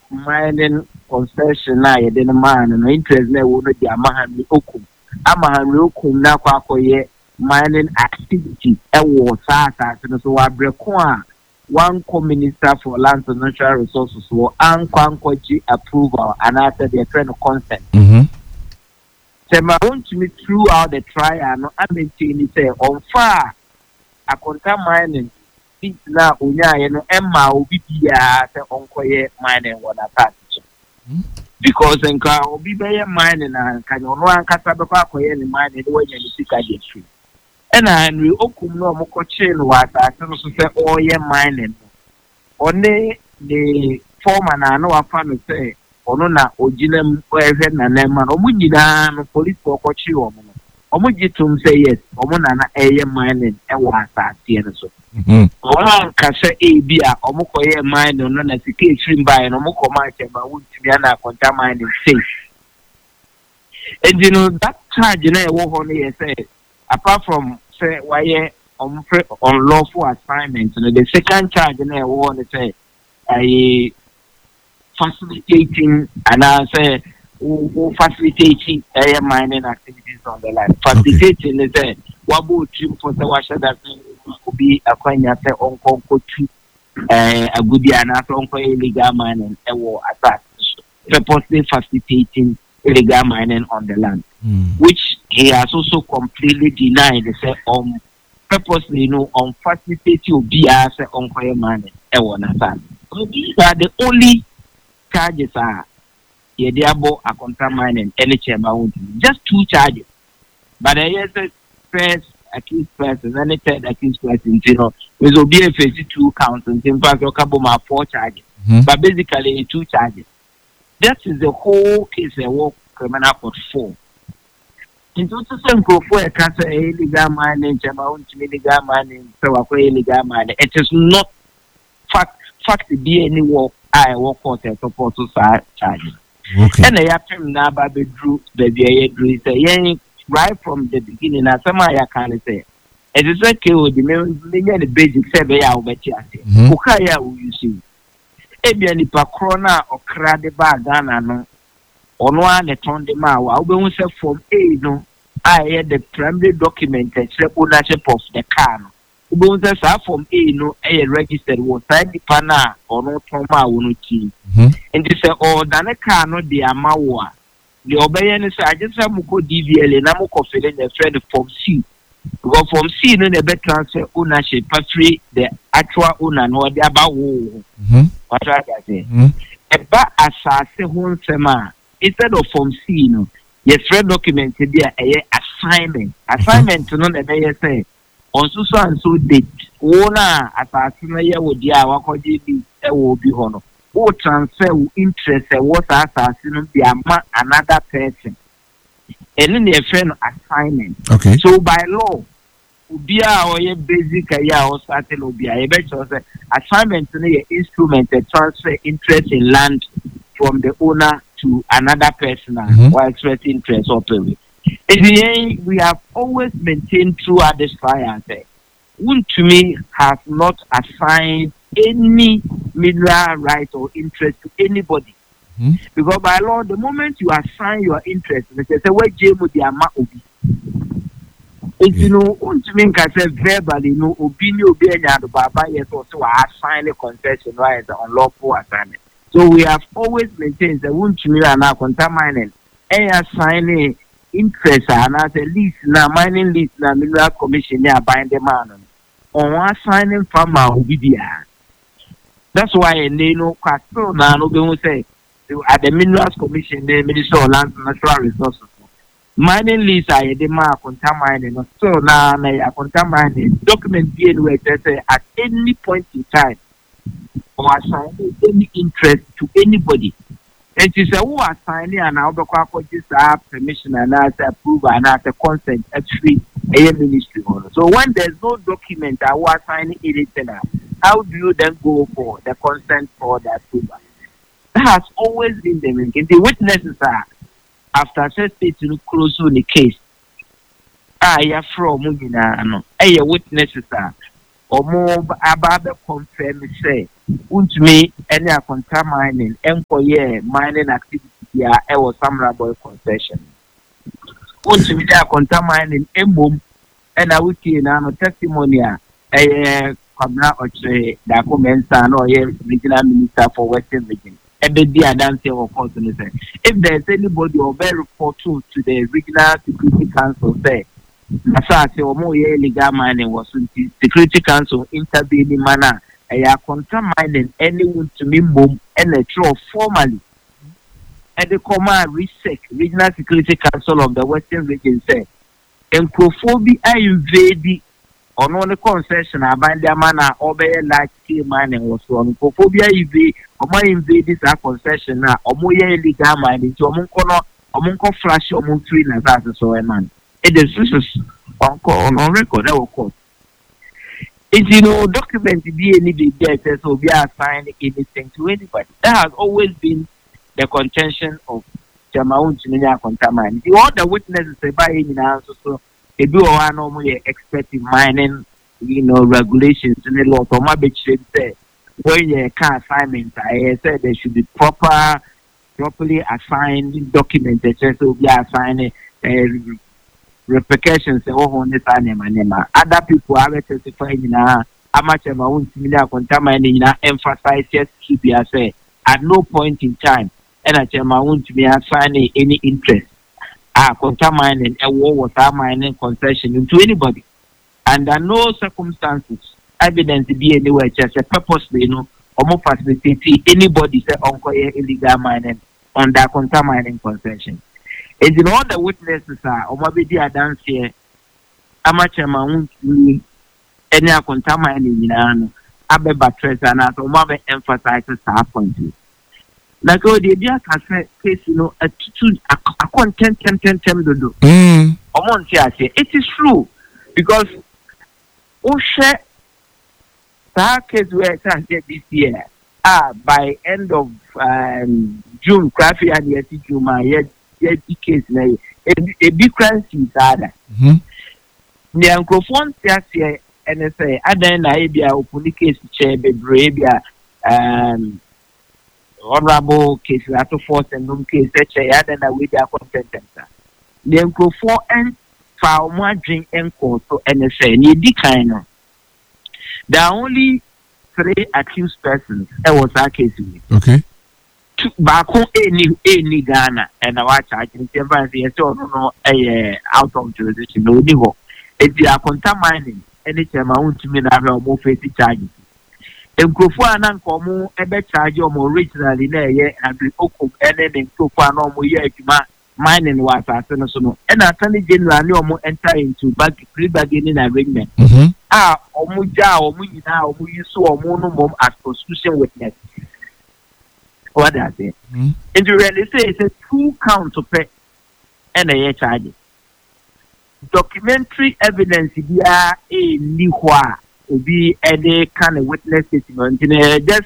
mining concession na ye de man no interest na wo no di amahanri okum amahanri okum na kwakoye mining activity e wo sa no so wa breko a one co-minister for lands and natural resources wo ankwankoji approval and after the friend consent Sema want me throughout the trial no amenti say on far akonta mining na onyaye no emma obi bia se onkoye mining wona part because enka obi beye mining na kanyo no ankasa be kwa koye ni mining de wanya ni sika de free ena Henry okum no moko chain wa asase no so se oye mining one the former na no afa no say ono na oginem ehwe na nema no munyina no police ko chi omo no omo gitum say yes omo na eye mining e wa asase no so Ola kase bia omukoye mine no na sika efiri mbae no mukoma chema wuntimi ana konta mine safe. And you know that charge na e wo ho no ye say apart from say why unlawful assignment the second charge na e wo no say facilitating and I say facilitating mining activities on the land. Facilitating is say wabu trim for the washer that could be a kwanya say onko to a goodie and after onko illegal mining or attack purposely facilitating illegal mining on the land, which he has also completely denied. Say purposely on facilitating BR say onko mining or attack. So these are the only charges are Yediabo a contra mining any chamber just two charges. But I yes first accused person and third accused person, will be a 52 counts and in fact Okaboma 4 charges. But basically 2 charges. That is the whole case a war criminal court 4. In total some for a cancer illegal mining, chamber illegal mining, so illegal mining. It is not fact to be any work I work for the support to charges. Okay. And I have now Baby Drew, baby, Drew say, right from the beginning, as some I can say, it is okay with the basic 7 hours, but yes, Ukaya will you see. Ebiani Pacrona or Cradeba Ghana, on one at on the Mawa, we say from A, no, I had the primary document that ownership of the car. We say from A, no, a registered was side the pana or no trauma will not and they say, oh, Danaka no de Amawa. The obeying I just have go DVL and I'm confident the friend from C. Go from C, no, the better transfer ownership, free the actual owner, no, the about what I say. About assassin home sema instead of from C, no, your friend documented there a assignment. Assignment to know the way say on so and so date. Owner assassin here would be our code will be honor. Or transfer interest what assassin be another person. And then a friend assignment. Okay. So by law, be our basic or starting will be a better assignment to the instrument that transfer interest in land from the owner to another person while expressing interest or period. We have always maintained throughout this trial that to me has not assigned any mineral right or interest to anybody. Because by law, the moment you assign your interest, they say, where Jemu the Ama Obi. If you know, to me, I say verbally, no opinion, the Baba, yes, also assign a concession right on lawful assignment. So we have always maintained the wound to me and now contaminating and assigning interest and as a lease now, mining lease now, mineral commission near buying the man on assigning farmer will be there. That's why they know Castle now, no one say at the Minerals Commission, the Minister of Lands and Natural Resources. Mining lease are the mark contaminated, so now they are contaminated. Document being where they say at any point in time or assigning any interest to anybody. And she said, who are signing and now the just have permission and as approval and as a consent actually a ministry. So when there's no document that was signing anything, how do you then go for the consent for the approval? That has always been the main. The witnesses are after state to close on the case. Yeah, from Mugina, no, witnesses are or more about confirm say untumi any akonta mining enkoye mining activity ya ewo Samra Boy concession untumi dey akonta mining emom ena wiki na no testimony a Kwabena Ochre da commensa no ye regional minister for Western Region ebedi adanse of course say if there is anybody or bear report to the regional security council say Nasa say omo ye illegal mining was security council intervening manner a contact mining anyone to me mom and a true formally and the command research regional security council of the Western Region say encophobia invade on one concession about their manner or be like mining was on encophobia invade or my invade this concession now or more illegal mining to omunko flash omun tree na that so man it is on record of course. It's document be any data so we are assigning anything to anybody. That has always been the contention of Jamaun Chinia Contaman. The other witnesses say by any answer so they do our normal expecting mining, regulations in the law. So my bitch say when you can assignment, I said there should be properly assigned documented so we are assigning repercussions on this anema. Other people are testifying now. Amateur won't similar contaminating emphasize yes to be say at no point in time and I won't be assigning any interest contaminating a war water mining concession into anybody. Under no circumstances evidence be anywhere just a purposely or more facilitating anybody say uncle illegal mining under contaminating concession. It's in all the witnesses are or maybe they dance here. Amateur won't any contaminating Abe Batres and as or maybe emphasizes our point. Like the idea can say a content do. It is true because share that case where I can get this year. By end of June, Krafi and Yeti Juma yet case a big crime is other. The microphone says here and say Aden Abia open case chair Bebrebia honorable case at force and no case such a Aden with their content. The microphone and foul more drink and court so and say need kind of. There are only 3 accused persons. That was our case. Okay. Back home, any Ghana, and I watch I can say, no, out of jurisdiction, no, if you are contaminating anytime I want to mean I have more face charges. If Grofo and Uncle a better charge or more originally, and the Okum and then so far no more year mining was as no, and Attorney General no more enter into pre-bargaining agreement. Omuja, Omuna, Omusu, Omunum as prosecution witness. What does it? And you really say it's a 2 count to pay and a charge. Documentary evidence here a Nihua will be any kind of witness statement. Just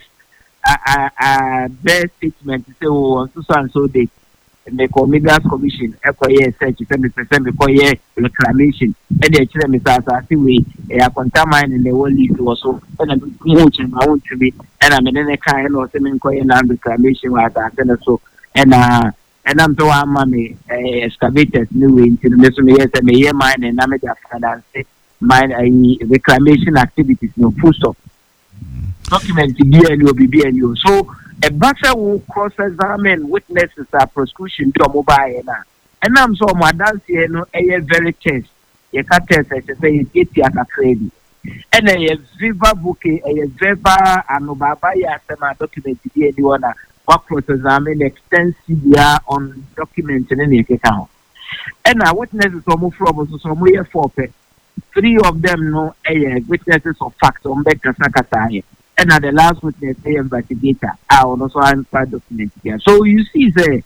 a best statement to say, oh, so and so date. The Committee Commission, acquire search, 70% before reclamation, and the chairman is a contaminant in the world is also, and I'm watching my own to be, and I'm in a kind of semi-coin reclamation was that, so, and I'm to our mommy, excavators, new into the Messomias and a mine and amateur finance, mine reclamation activities, no full stop. Document BNU. So, a battle will cross-examine witnesses at prosecution to a mobile. And I'm so my dance here, a very test. You can't test, I say, it's a crazy. And a viva bouquet, a viva, and no babaya, semi document anyone, what cross-examine extensively on documents in any account. And our witnesses are more from some way for 3 of them know a witnesses of facts on Becca Sakataya. And the last witness, the investigator, I also answer document here. So you see, the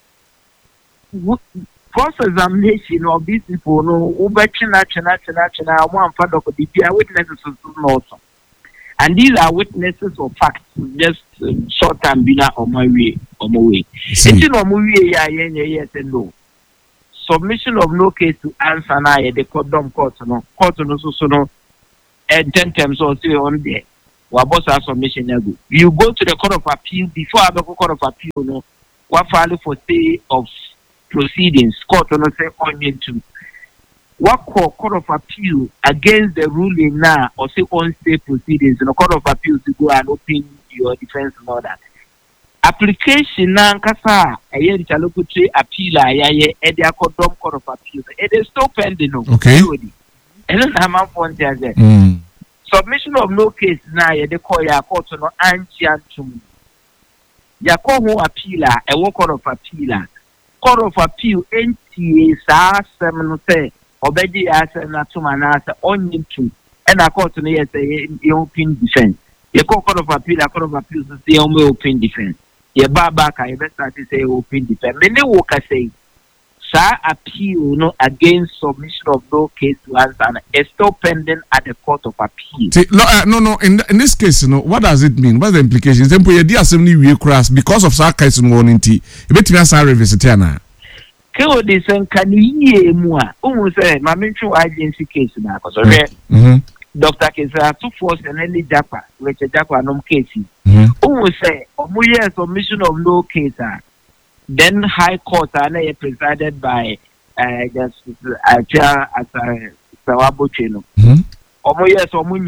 cross-examination of these people, no, one part of the witnesses also. And these are witnesses of facts, just short term, on my way. It's on my way, yes and no. Submission of no case to answer now, the court, no, also, and 10 times also on there. wabosa submission ago. You go to the Court of Appeal before the Court of Appeal, no, what file for stay of proceedings, court no say onion to. What Court of Appeal against the ruling now or say on stay proceedings in the Court of Appeal to go and open your defense and all that. Application na nkasa eye di chalokutre appeal ayaye e dey akodom Court of Appeal it is still pending no okay and na man point there submission of no case na ye dey call ya court no anchi antum ya call who appeal e wo Court of Appeal Court of Appeal enti sa asem no say obedi asem na tuma na say onyintu e na court no ye say e open defense ye call Court of Appeal say e open defense ye back I start to say open defense. Many work say sir appeal no against submission of no case to answer is still pending at the Court of Appeal. See, no. In this case, what does it mean? What's the implications? Then put your dear assembly we cross because of our case warning tea. A bit me as I revisit now. Kill this and can ye more? Almost say my mental agency case now because Dr. Kesa 2 force and any Japa, which a Japa no case. Who say, yes, submission of no case. Then High Court are presided by Justice Acha as a Sawabo Chino. Yes,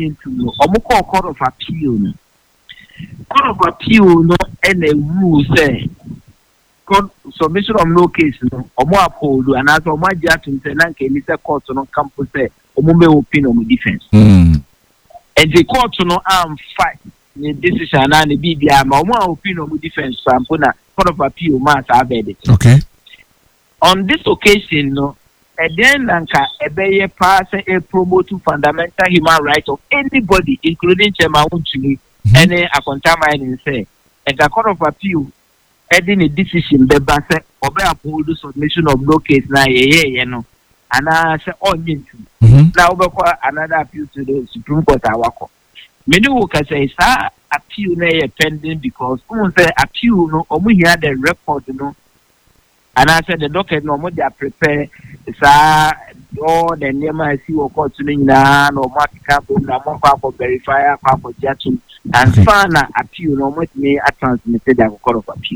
Court of Appeal. Court of Appeal, no, any rule say, submission of no case, no, or uphold, and as a major to say, court on campus say, opinion on defense. And the court no fight the decision and the BBI ma opinion on defense sampuna Court of Appeal mass abed. Okay. On this occasion, no, then nanka ebeye pass a promote fundamental human rights of anybody, including Chairman Unchini, any accountant say, and the Court of Appeal heading a decision the bass obey uphold the submission of no case na you know. And I say, now another appeal to the Supreme Court. Many workers say, sir, appeal na pending because someone say appeal no, hear the record no, and I said the docket no, they are prepared. Sir, all the name I see or court to na no market cap na more for verifier, for judging, and fana appeal no, what may I transmitted the Court of Appeal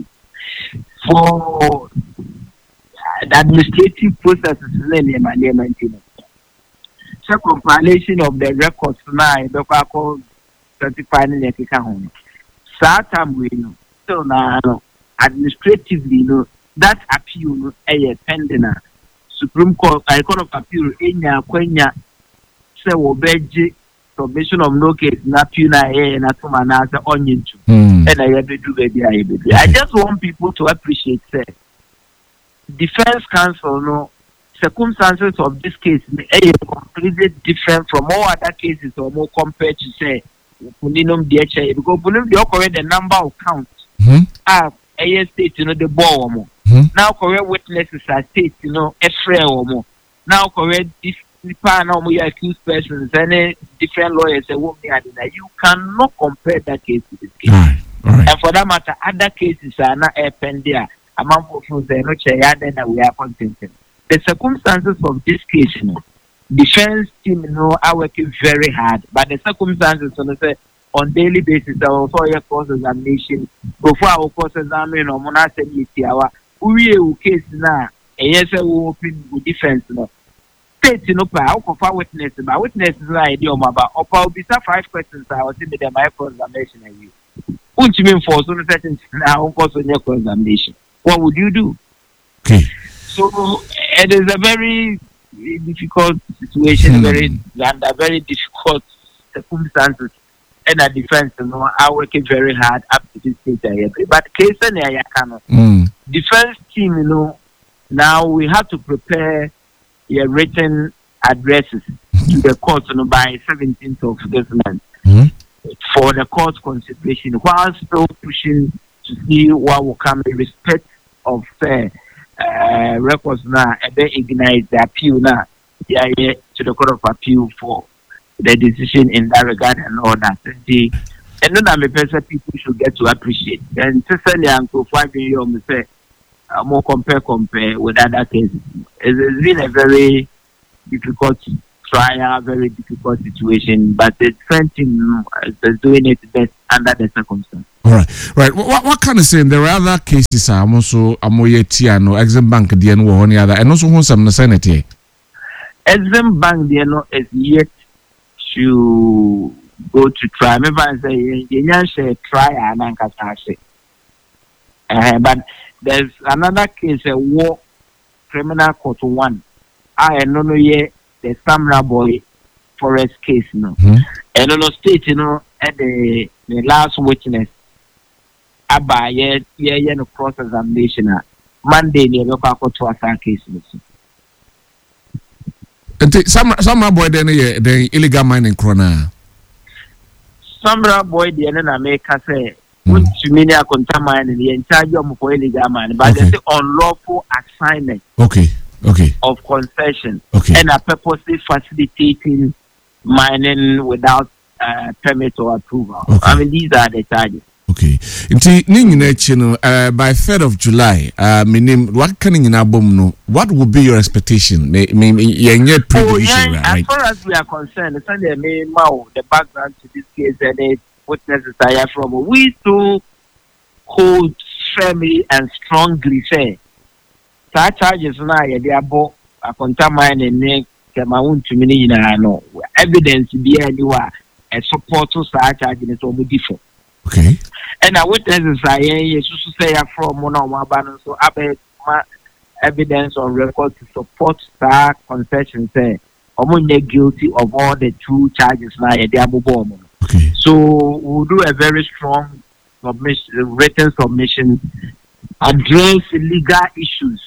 for. The administrative processes in so compilation of the records now the certifying the home. So now administratively that appeal pending Supreme Court Court of Appeal in Quenya say obeji submission of no case na puna na to manasa onion and I do I just want people to appreciate that defense counsel no circumstances of this case are completely different from all other cases or more compared to say Puninum DHA because Puninum they correct the number of counts a state the ball more now correct witnesses are state or more now correct this now we accused persons any different lawyers you cannot compare that case to this case and for that matter other cases are not pending. Among the we are contented. The circumstances of this case, defense team are working very hard, but the circumstances on daily basis are also a course examination. Before our course examination, we case now, yes, we open defense. State, for witnesses, but witnesses idea about or be 5 questions. I was in the micro examination. Which mean for some certain now, course on your examination. What would you do? Okay. So it is a very difficult situation, very difficult circumstances, and a defense are working very hard up to this stage. But case defense team, now we have to prepare your written addresses to the court by 17th of this month for the court consideration, while still pushing to see what will come in respect of records now, and then ignite the appeal now, to the Court of Appeal for the decision in that regard and all that. And then I'm a person people should get to appreciate. And certainly, I'm so 5 million, say, more compare with other cases. It's been a very difficult trial, very difficult situation, but the defense team is doing it best under the circumstances. All right. What can I say? There are other cases. I'm also Amoyetiano, Exim Bank, the one other, and also who some Senate. Exim Bank, is yet to go to trial. Remember, I say you trial and but there's another case, a war criminal court 1. I don't know yet the Samurai Boy forest case, and on the state, at the last witness. Aba ye no cross examination Monday ne be kwa to asa case no. Some boy the illegal mining crona. Some boy the na make say to many akonta mining in charge of illegal mining, but they say unlawful assignment. Okay. Of concession. Okay. And a purposely facilitating mining without permit or approval. Okay. I mean, these are the charges. Okay. By 3rd of July, what can you know? What would be your expectation? As far as we are concerned, the background to this case and the witnesses I are from, we still hold firmly and strongly say such charges now they are both a contaminated no evidence be anywhere and support to such charges is only different. Okay. And I witnesses I say from one on one so evidence on record to support that concession say they're guilty of all the 2 charges now they are born. Okay. So we'll do a very strong submission, written submission, address legal issues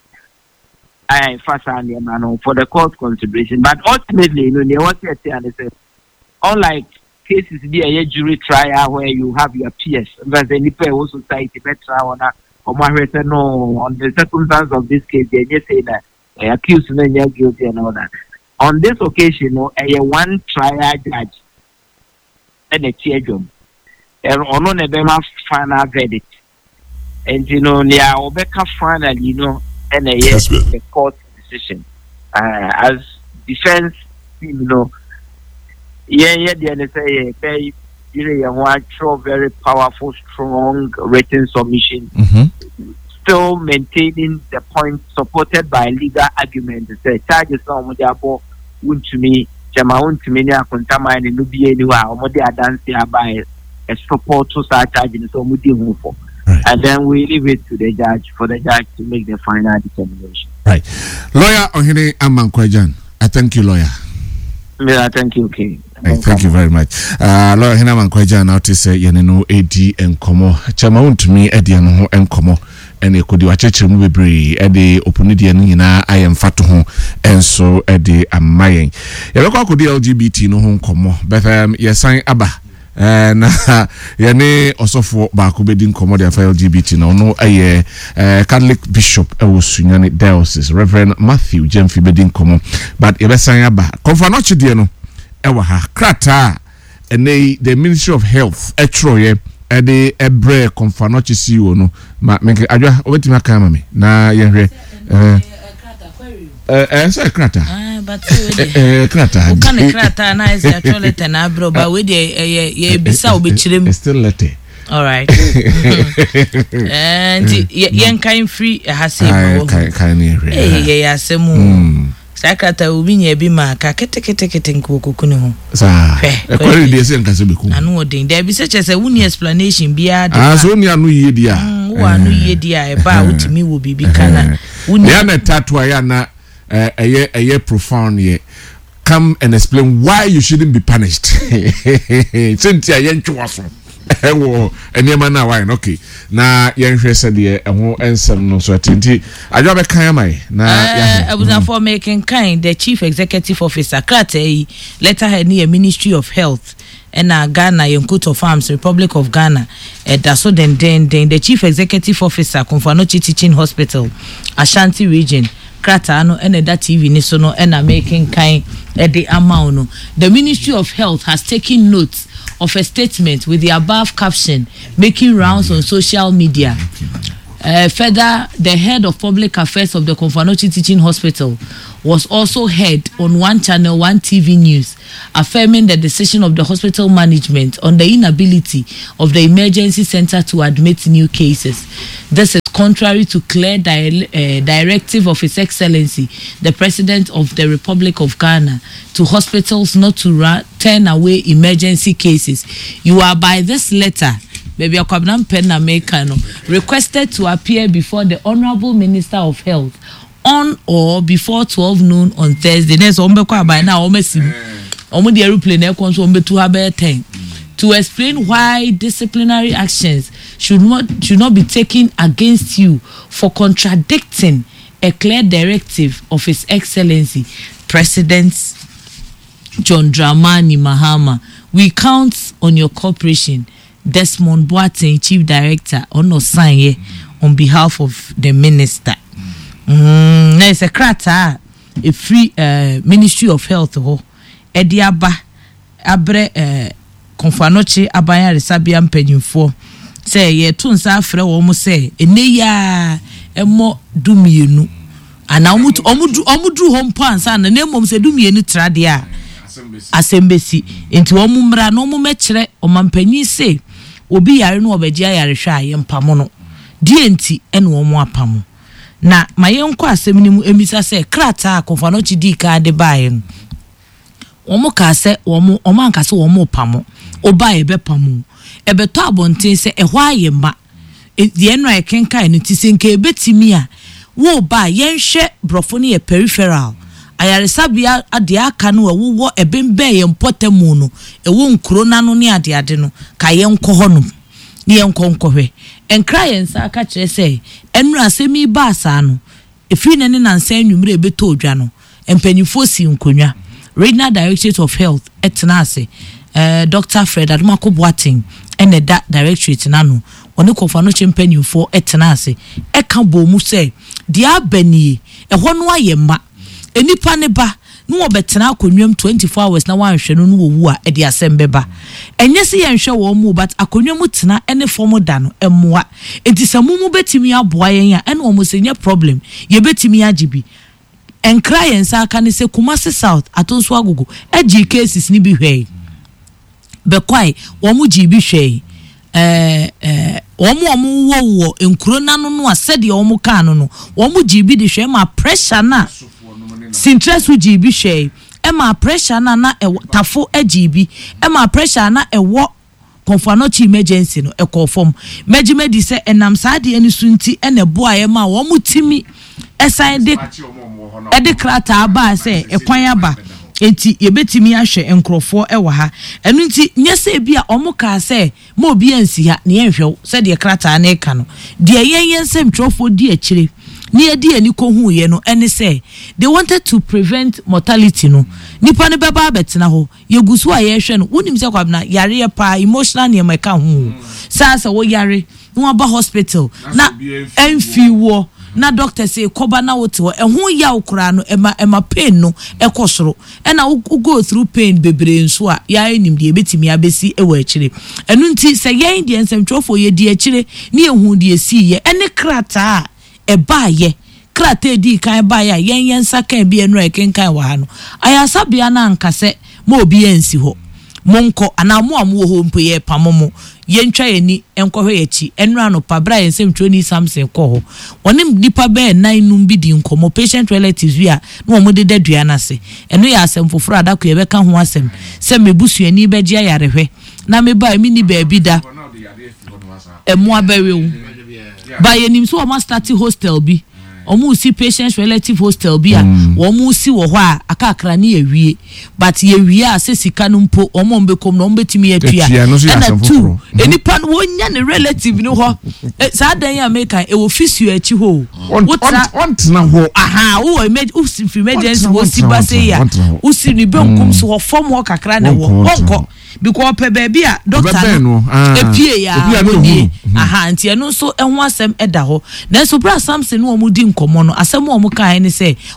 for the court consideration. But ultimately, they want to say, unlike cases be a jury trial where you have your peers, but the Nipple society better on the circumstance of this case, they just say that accused and they're guilty and all that. On this occasion, a one trial judge and a teardrum, and on a final verdict. And near Obeka final, and a court decision. As defense team, they say you want very powerful, strong written submission, still maintaining the point supported by legal argument. Say charges on to me, contaminate and be anywhere, or by a support to start charging so for. And then we leave it to the judge for the judge to make the final determination. Right. Lawyer Ohene Amankwajan. I thank you, lawyer. Yeah, thank you, okay. Thank you very much. Lawyer Ohene Amankwajan now to say yeneno AD and Komo. Chama to me Ediano and Komo. And you could watch it movie bree Eddie Opunidian I am fatu home and so Eddie am mying. You look could the LGBT no home Komo. But yes, sign Abba. And yene osofo baako bedin komodia for LGBT no aye Catholic Bishop Sunyani Diocese Reverend Matthew Jemfi bedin komo but yebesan aba konfanoche de no ewa ha krata ene the Ministry of Health etroye ede ebre konfanoche CEO no ma menke adwa obetimi aka ma me na yehwe say krata but krata krata na is actually tenabro but we dey bisa obechirem still letter all right and yen kind free hasem kind asemu sakrata obi nya bi ma ka kete nkokoku ne ho sa ekwari dey say nka se beku anu odin dey bi say chese wuni explanation bia dey so ni anu ye dia wo anu ye dia e ba utimi wo bibi kana wuni ya na tatwa ya na a profound ye. Come and explain why you shouldn't be punished. Cynthia yenchwaso. Na why okay. Na yenhwe said ye ho ensem no so atenti. Ajobe kan mai na I was for making kind the chief executive officer Krate letter head near Ministry of Health and Ghana Yonkuto Farms Republic of Ghana so then the chief executive officer Konfanochi Teaching Hospital Ashanti region Krata no and that TV ni so no and making kind the amount no. The Ministry of Health has taken note of a statement with the above caption making rounds on social media. Further, the head of public affairs of the Konfanochi Teaching Hospital was also heard on one channel, one TV news, affirming the decision of the hospital management on the inability of the emergency center to admit new cases. This is contrary to clear directive of His Excellency, the President of the Republic of Ghana, to hospitals not to turn away emergency cases. You are by this letter, baby, requested to appear before the Honorable Minister of Health on or before 12 noon on Thursday. Next, by now, the aeroplane to explain why disciplinary actions should not be taken against you for contradicting a clear directive of His Excellency President John Dramani Mahama. We count on your cooperation. Desmond Boateng, Chief Director, on behalf of the Minister. It's a krata, a free Ministry of Health. Ediaba abre konfanoche abaya resabia mpanyimfo say ye tunsa afre wo mo say eneya emo dumienu ana omudu hompo ansa na nemom se dumienu trade a asembesi enti wo mumra no mo mekire omampanyi say obi yare no obegia yare hwa ye mpamo no die enti ene wo mo apamo na mayenko asemnimu emisa say krata konfanoche di ka de bae omo ka se omo anka se omo pamo oba ebe pamo ebe to abonten se ehwa ayema the enra ekenka enu ti se nke ebetimi a wo ba yenhwe brofo ne peripheral ayaresabia ade aka no wo ebembe ye mpotemu no ewo nkuro nano ne ade no ka yenko honum ne yenkonkohwe enkra yensa aka kire se enra asemi ba asa no efi ne nansa enwumre ebeto odwa no empanyifo si nkonwa. Regional Directorate of Health etnase Dr. Fred Adumako Boateng ene da directorate nano oni konfano chempanyufo etnase eka bomu se dia bani ehwo no ayema enipa ne ba no obetena akonwam 24 hours na wanhwe no wowu a ede asembeba enye se yenhwe wo mu but akonwam tena ene form da no emmoa entisamumu betimi aboa yen a ene omo senye problem ye betimi agibi enkra yensa aka ne se Kumasi South atonso agogo agi cases ni bi hwei be kwai wo mu gi bi hwei wo mu wo enkuro nano no asede wo mu ka no wo mu gi bi de hwei ma pressure na sintress wo gi bi hwei ma pressure na tafo agi bi ma pressure na ewo konfanochi emergency no ekofom megimedi se enam saade eni sunti ene boa ye ma wo mu timi esan de krata aba se ekwan aba enti yebetimi ahwe enkrofo ewa ha enu nti nyese bia omuka se ma obi ansi ha ne yenhwe se de krata na eka no de yensem trofo di akire ni edi ani kohu ye no ene se they wanted to prevent mortality no nipa ne beba betena ho yegusu a ye hwe no wonim se kwabna yare pa emotional ne meka ho sa wo yare no aba hospital na enfi wo na doctor say koba na wote ho ya ukura no ema pain no ekosoro na go through pain bebre nso a ya enim de betimi abesi ewa akire enu nti se yen de nsentwofo ye di akire ne ehu de esi ye ene krata eba ye krata di kan ba ya yen saka bi enu ekenkan wa ha no ayasabia na nkase ma obi ensi ho monko ana mo amu ho mpo ye pamomo yentwa yeni enkohwe yachi enra no pabra yensem twoni Samson ko ho onim nipa be nan num bi di nkomo patient relatives wi a no mo de dadua na se eno ya asem foforo adako ye beka ho asem se mebusuani be gia yarehwe na me ba mi ni ba bi da emo abewe wu ba yenim so o ma start hostel bi omu si patient relative hostel bi a omu si wo ho a akakra na yewie but yewie a se sika no mpo omo mbekom no mbetimi atua na tu enipa no wonya ne relative no ho sa dan ya make e wo fisio achi ho wotna ho aha wo emergency wo si ba se ya wo si ni benkum so ho form ho kakra na wo wonko because pe baby a doctor no epie ya woni aha nti eno so ehwo asem eda ho na so bra Samson no omudi nkomo no asem o mo kan ni se wode ne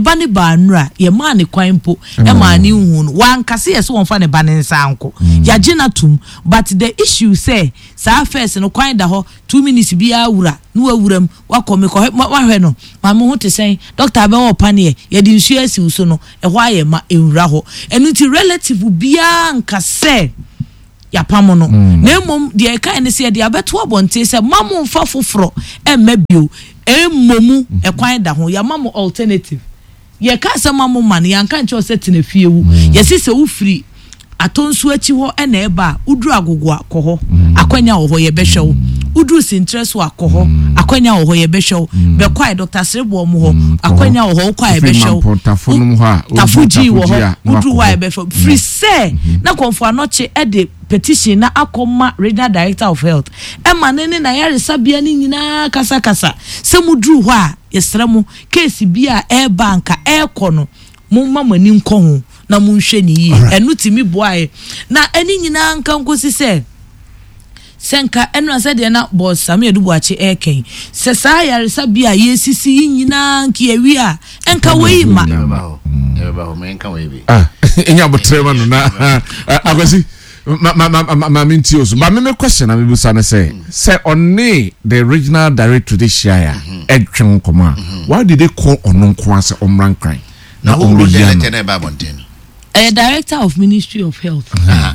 bani ba nura ye ma ne kwan po e ma ne hu no wan kase ye so won fa ne ba ne nsa anko ya gina tum but the issue say sa first no kwan da ho 2 minutes bia wura no awuram wakome ko wahwe no ma mo ho te sen doctor be wo pane ye di nsu asi so no e ho aye ma enwura ho enu ti relative bia nkase ya pamono na mom de kai ne se de abeto abonte se mamu mfa foforo e mabio emmomu e kwan da ho ya mamu alternative ye ka se mamu man ya nka nche o setine fiewu ye sise wo free atonsu achi ho e na eba uduru agogo akoho akwanya ho ye behwew uduru sinterest wa akoho akwanya ho ye behwew be kwai Dr. Srebo mu ho akwanya ho kwai behwew tafuji wo ho uduru wa behwew free say na konfo anoche e de petition na akoma regional director of health e manene na yare sabia ni nyina kasa se muduru ho a yesremu case bia e banka e kono mo mamani nko ho na munhwe ni yi enu timi boae na eni nyina nka nkosi se senka enu ase de na boss Samuel Dubuachi eken se sa yare sabia yesisi nyina nki ewi a enka wei ma menka wei bi enya botrema no na akwasi ma minti oso ba me question na me busa na say onne the regional director this year edwen koma why did they call on nkwase omrankran na who the Babontin director of Ministry of Health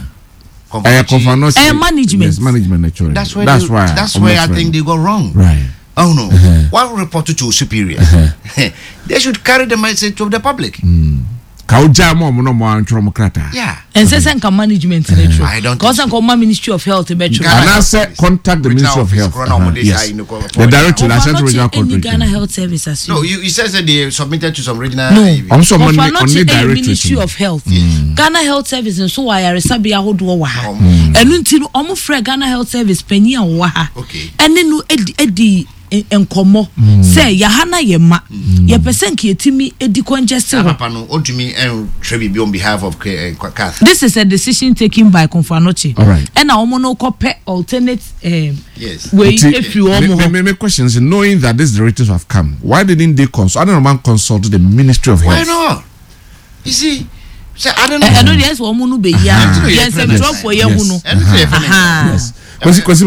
management. Yes, management actually. That's where I think they go wrong. Right. Oh no. One report to superior. They should carry the message of the public. Kauja mo no mo antromokrata. Yeah. And say management I don't cause Ministry of Health and I say contact the Ministry of Health. Yes. The director of Central Regional Control. Ghana Health Services. No, you says that they submitted to some regional. No. Also only director Ministry of Health. Ghana Health Service so why resabi ahodo wa ha. Enu nti no omo frɛ Ghana Health Service panyi a wa ha. Ene no edi enkomo say yahana yema ye person ki etimi edi congestion papa no otumi en trebi on behalf of Kath. This is a decision taken by Konfanochi. All right. And omo no kope alternate yes way if you my question is knowing that these directors have come, why didn't they consult? I don't know, consult the Ministry of Health. Why not? You see, I don't know. I know yes omo no be ya. Yes, a drop for ye hu no. Yes. First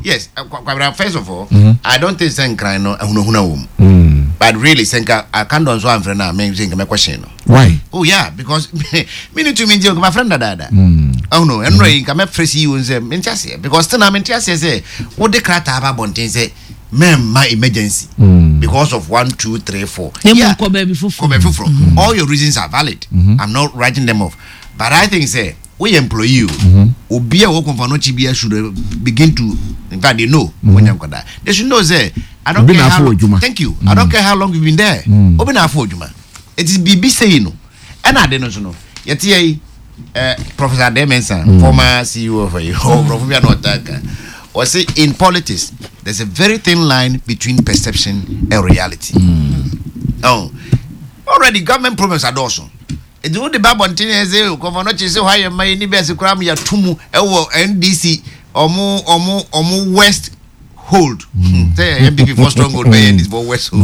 of all, I don't think Senka no but really Senka I can't do so I'm friend now my question. Why? Oh yeah, because me need to meet my friend dada. Oh no, and Ray come fresh you and say because still I'm say what the crata have bontin say my emergency because of 1, 2, 3, 4. Yeah, all your reasons are valid. I'm not writing them off, but I think say we employ you. Obia wo Konfanochi bia should begin to, in fact they know when you that. They should know say I don't care how long, thank you. I don't care how long you've been there. Open na for Juma. It is BB saying no. And I don't know. Yet Professor Demensa, former CEO of you, Professor Notaka, was say in politics there's a very thin line between perception and reality. Oh, already government problems are also. It would the Babontin say, Konfanochi say why am I ni best cram ya tumu ewo NDC omo West hold. Say MPP for strong hold by this for West hold.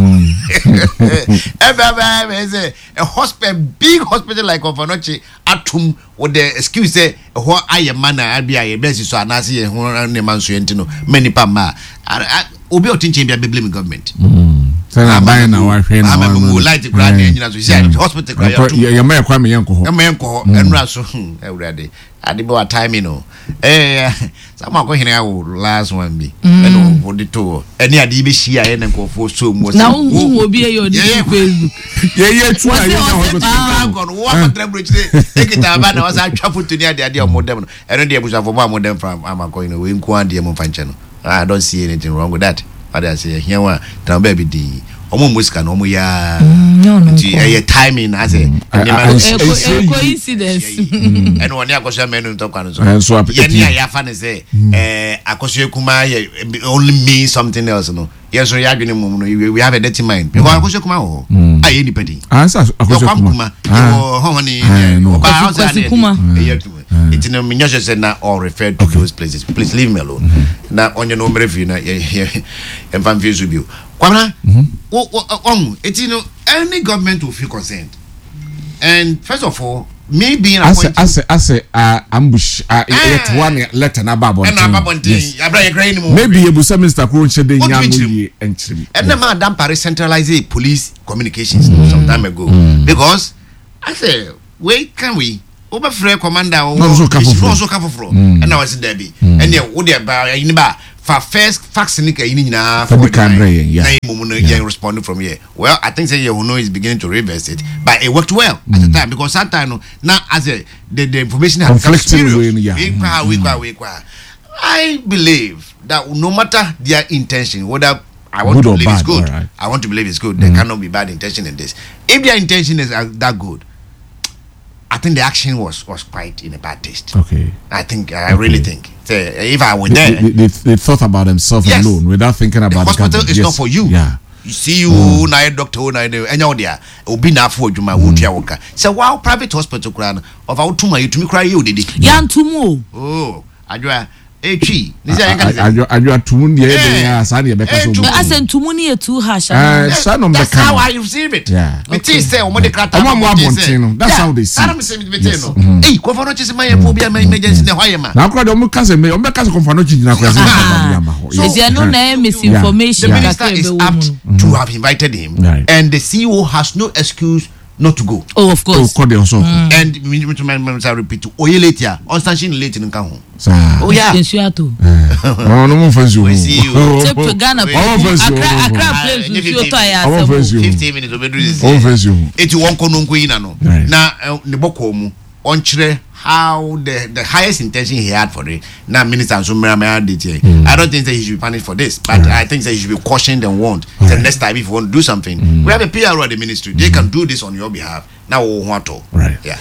A hospital, big hospital like Konfanochi atum with the excuse say what I am man I be a best so anasi ne man so entino many pama. Obi otinche be blame government. I'm buying our friend. I'm like the grand engineers. We said hospital. You may acquire me uncle. And Russell already. I did about time, you know. Someone going here last one be. And for the tour. Any idea be she and go for so much. Now who will be your Facebook? I'm going to walk the bridge. Take it out. I was I traveled to the idea of modern. And then there was a for modern from I'm going to win Quandium function. I don't see anything wrong with that. But I say here one down baby D. Omo muska no mo ya. No. Timing as a coincidence. And one ya kosa menu talk on so. Yenya ya fan say akoso kuma only mean something else no. Yes, we have a dirty mind. Because akoso kuma ho. Aye anybody. Answer akoso kuma. How many kuma. It's in a miniature said now all referred to those places. Please leave me alone. Now on your number review na and fan views with you. Kwamna it's any government will feel concerned. And first of all, me being appointed as ambush yet one letter na babon maybe you busa Mr. Kronche de nyamu entry and the Madam Paris centralized police communications some time ago because I say wait can we over free commander also come from and I was there be and yeah would there for first vaccine na for the responding from here. Well, I think say you is beginning to reverse it, but it worked well at the time because sometimes now as the information has I believe that no matter their intention, whether I want to believe it's good, right. I want to believe it's good. There cannot be bad intention in this. If their intention is that good, I think the action was quite in a bad taste. Okay. I really think. If I were there, they thought about themselves alone without thinking about the hospital is not for you. Yeah. You see you na doctor na any there obi na afọ adwuma wo tua wo ka. So wow private hospital kra no of outuma yetumi kra ye odidi. Yantumu. Oh, adwa etwi. Nisi adwa tumu de ya sa de be ka so. Asentumu ni etu ha sha. That's how I receive it. Yeah. Me say omo de krata. That's how they see. That's how they see. Hey, Kofano chise my phobia emergency na hwayema. Na kra de omo ka se me omo ka se Kofano chi na kra se. So there no na misinformation. The minister is apt to have invited him and the CEO has no excuse not to go. Oh, of course. And I repeat, Oyeletia, on station late in Kaho. Oh, yeah. No more for you. We see you. Take to Ghana. Accra place. 15 minutes of bedroom. It's one konunguinano. Now, the Bokomu, on Chile. How the highest intention he had for it. Now, Minister Sumera did. I don't think that he should be punished for this, but I think that he should be cautioned and warned. The next time, if you want to do something, we have a PRO at the ministry. They can do this on your behalf. Now, we want to. Right. Yeah.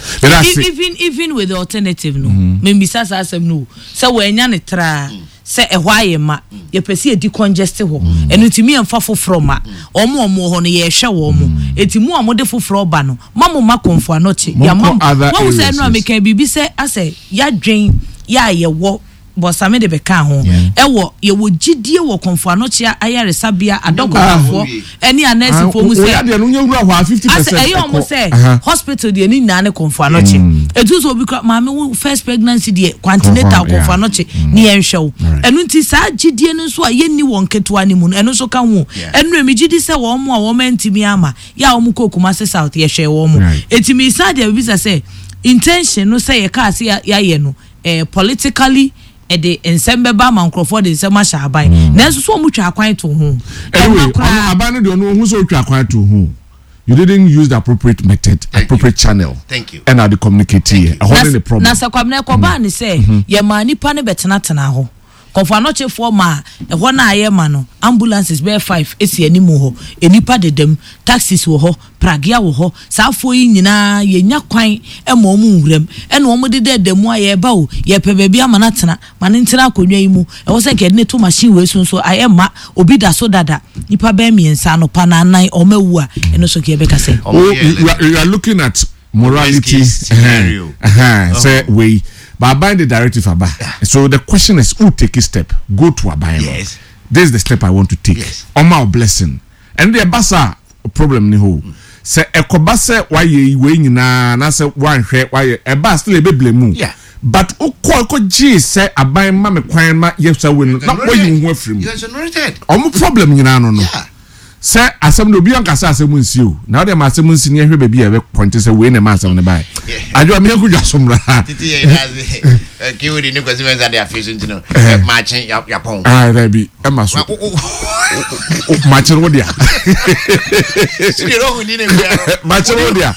Even with the alternative, no. Maybe Sasa said no. So when you try. Say a why ma ye pesi e decongest ho enutimi emfa foforo ma omo ho no ye hwe wo mo etimu amode foforo ba no mamo makonfo anoche ya mamo wo say no ameka bibi say ase ya dwen ya ye wo bosame de beka ho ewo ye wo gidie wo konfo anoche ayare sabia adokofo eni anesi fo mu say ya de no nyewura ho 50%. ase eyo mo say hospital de ni nane konfo anoche etu so bi maame first pregnancy de quantinator konfo anoche ni enhwew enu nti sa gidie no so aye ni won ketewa ni mu enu so ka ho enu emi gidi se wo mo a wo mantimi ama ya wo mu kokuma se south ye hwe wo mo etimi sa de bi say intention no say ye ka se ya ye no politically the ensembeba mankrofo de nsema shaban na so mu twa akwan to ho anyway abanu de no hu so twa akwan to ho. You didn't use the appropriate method, appropriate channel. Thank you. And the communicate here. Holding the problem. Na sakwamne ko ba ni say ye ma nipa ne betena tena ho. Konfa no chefo ma e ho na aye ma no ambulances be 5 esi animu ho enipa dedem taxis wo ho pragia wo ho saafo yi nyina ye nya kwan e ma omu nwuram e na omu de dedemu aye ba o ye pe baabi amana tena mane ntena akonwa yi mu e wo se ke ne to machine we so aye ma obi da so dada nipa be miensa no pa na nan o mawu a eno so ke be ka say you are looking at morality scenario. Say we but abide the directive about. So the question is, who take a step? Go to abide. Yes. This is the step I want to take. Yes. On my blessing. And the basa problem ni ho. Say ekobase why we na say one hwe why e ba still e be blame. Yeah. But ko G say abide ma me kwan ma yesa we no. Na why you ho afrim. You exonerated. Omo problem nyina no no. Yeah. Say asem no bi an kasa asem nsi o na dem asem nsi ne hwe ba bi e be point say we na ma asem ne bai ajo me ku jasomra titi e na ki we ni kwesi menza dey afesu ntino matching ya pon that be e ma so matching wo dia si ro ni ne matching wo dia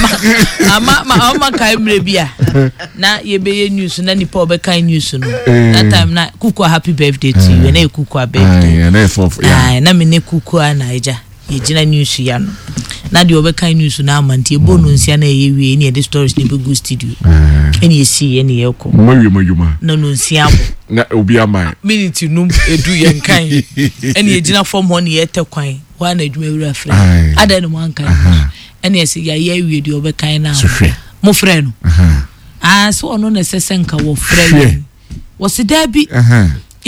ama kai mre bia na ye be ye news na nipa obe kai news no that time na kuku happy birthday to you na kuku birthday na for yeah na me ne kuku na eja ye gina news ya no na de obe kai news na amantie bonu nsia na ye wie ne the stories ne be go studio eni ye si ye ne ye ko mayuma no nsia bo na obi amai minute num edu ye nkan eni ye gina form one ye te kwan wa na adwuma wura frɛ ada no man kan eni ye si ya ye wie de obe kan na mo frɛ no so ono na sese nka wo frɛ wo si da bi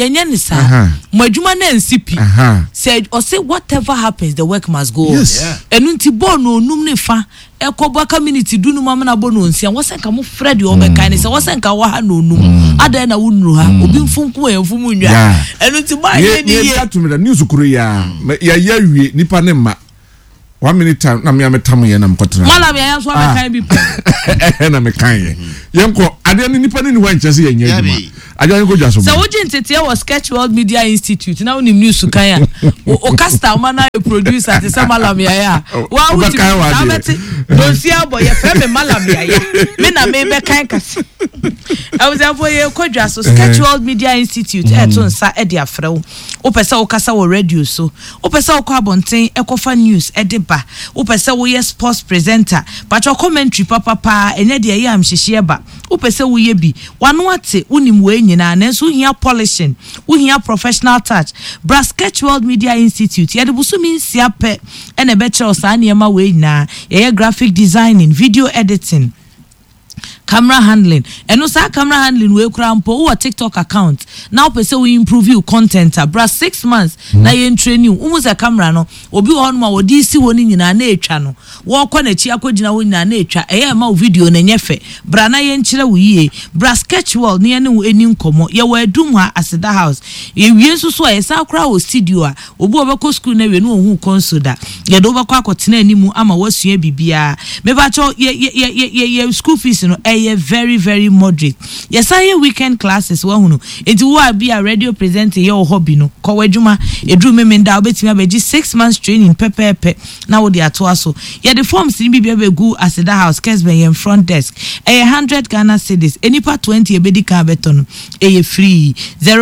yenye ni sa mo adwuma na nsipi said or say whatever happens the work must go on enu nti born onum ne fa ekobo community dunu mama na bono nsia wosenka mo Fred o be kan se wosenka wa ha no onum ada na wonuru ha obi mfunku emfumu nwa enu nti ba ye ni ye atumira news kuru ya wie nipa ne ma 1 minute time na me ametam ye na mkotra mala me ya so be kan bi na me kan ye yenko ade ni nipa ni wa nchese ye nya adwuma ajo ko jaso so woji ntete was Sketch World Media Institute na woni news kan ya o casta ma na producer te se mala me ya wa wuti na beti don sia boy ye fe me mala me ya me na me be kan kasi I was afo ye ko jaso Sketch World Media Institute to nsa e de afrewo o pese o kasa wo radio so o pese o ko abonten e ko fa news e de ba o pese wo ye sports presenter but your commentary papa enye de ye am hihie ba o pese wo ye bi wano ate unim we nyina na so hia polishing wo hia professional touch bra Sketch World Media Institute ye de busumi nsia pe ene be che o sa na ma we nyina ye graphic designing video editing camera handling eno sa camera handling we kura mpo wo TikTok account now pese we improve you content bra 6 months na ye train you umuza camera no obi ho no ma wo di si woni nyina na etwa no wo kɔ na chi akɔgina wo nyina na etwa eye ma video na nyefe bra na ye nkyere wo yie bra Sketch World ne wo eni nkomo ye wo adum ha aseda house ye wie nso ye sa kura wo studio a obi obekɔ school na we no hu consoda ye do obekɔ akɔtena animu ama wasua bibia me ba cho ye school fees no very very moderate yes I weekend classes wa hunu enti wo abi a radio presenter your hobby no ko wadwuma edru memenda obetimi abeji 6 months training pepepe na wo de ato aso ye the forms ni bibia begu aseda house Kesben ye front desk 100 Ghana cedis enipa 20 ebedi ka beton free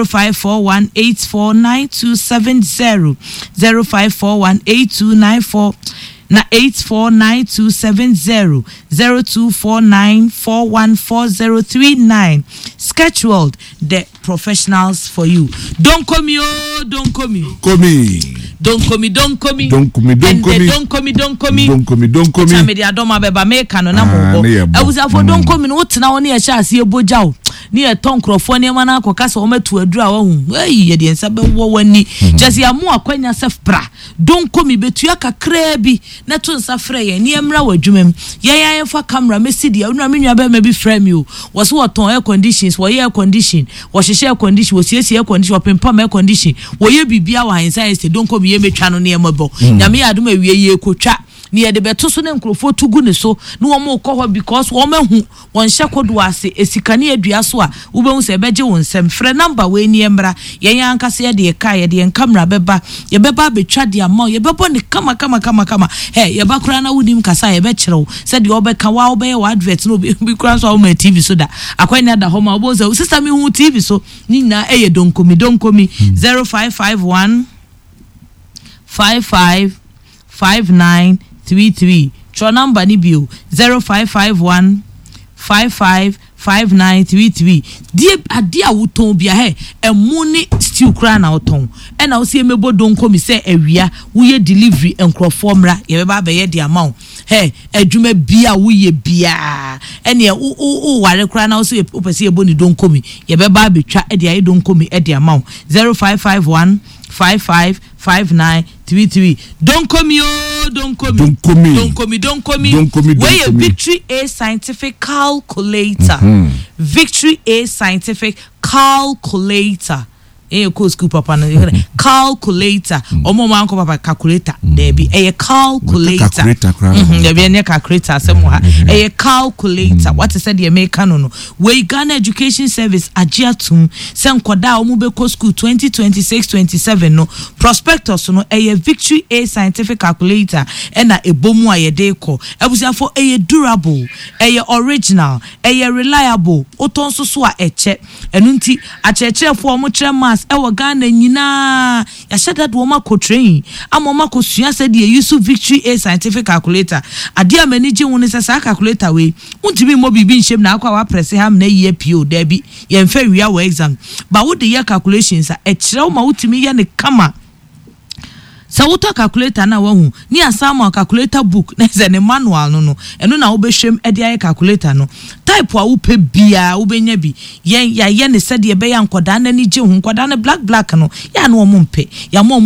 0541849270 05418294 na 849270 0249414039 Sketch World the professionals for you don't come me don't come me chamedi adoma beba make no na mo awusa for don't come me no tena woni e sha ase eboja o ni e ton krofo ne ma na akoka se o matu adura wa hu ye de nsa be wo wani just ya mu akwanya sef bra don't come me betua kakra bi na to nsa frɛ ye ni emra wadwumam ye fa camera mesidi onua menua be ma bi frame you was what on air conditions wo air condition wo hye air condition wo sie air condition wo pempa air condition wo ye bibia wa hensa ye don't come ye metwa no ne emabo nyame ya adom awie ye kotwa ni ye de beto so ne nkrofo tugu ne so ne wo mo kɔ hɔ because wo mahu won hye kodo ase esikane adua so a wo behu se beje won sem frɛ number we ni emra ye yan kase ye de ka ye de camera beba ye beba betwa de ama ye bebo ne kama he ye ba kura na wonim kasa ye be kyerɛw se de obeka wa obe ye advert no bi kura so ma TV so da akwanya da hɔ ma obo se sister mi hu TV so ni na eye donkomi 0551 555933 tro number ni bio 0551 555933 die ade a woton bia he emu ni stew kra na woton e na wo se mebo donko mi se awia wo ye delivery enkrofo mra ye be ba ye de amount he adwuma bia wo ye bia ene wo ware kra na wo se opese ye boni donko mi ye be ba betwa e de aye donko mi e de amount 0551 555933 don't come where a Victory A scientific calculator Victory A scientific calculator ko school papa na calculator omo man ko papa calculator there be a calculator there be a calculator semwa a calculator what is said the American no we Ghana Education Service agiatum se nkoda omo be ko school 2026-27 no prospectus no a Victory A scientific calculator na ebomu ayede ko ebusia for a durable a original a reliable otonso so a eche enunti acheche for omo trema ewa Ghana nyina ya shada do ma ko train amoma ko sua se de use Victory A scientific calculator ade amanije won se sa calculator we untimi mo bibi nshem na akwa wa press ham na ye PO da bi ye mfa wia wa exam ba wo de ye calculations a kire wo ma utimi ye ne kama sɛ wotɔ calculator na wahu ni asama calculator book na sɛ ne manual no ɛno na wobɛhwɛm ɛde ayɛ calculator no type a wopɛ bia wobɛnya bi yɛn ne sɛ de ɛbɛyɛ nkɔdaa na ni gye ho nkɔdaa ne black no ya no ɔmo mpɛ ya mo